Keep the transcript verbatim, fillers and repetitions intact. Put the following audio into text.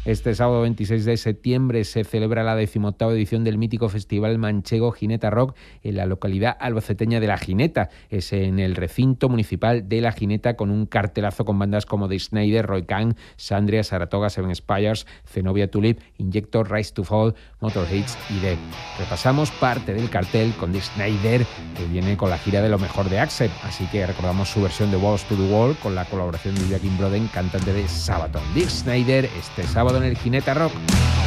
Este sábado veintiséis de septiembre se celebra la decimoctava edición del mítico Festival Manchego Jineta Rock en la localidad albaceteña de La Jineta. Es en el recinto municipal de La Jineta, con un cartelazo con bandas como The Snyder, Roy Khan, Sandria, Saratoga, Seven Spires, Zenobia Tulip, Injector, Rise to Fall, Motorheads y Dead. Repasamos parte del cartel con The Snyder, que viene con la gira de lo mejor de Accept, así que recordamos su versión de Walls to the Wall con la colaboración de Joaquin Broden, cantante de Sabaton. The Snyder este sábado en el Jineta Rock.